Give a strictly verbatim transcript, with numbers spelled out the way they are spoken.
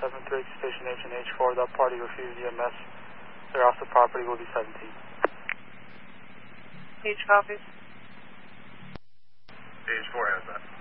seven three eight station H and H four. That party refused E M S. Their off the property will be seventeen. H copies. H four has that.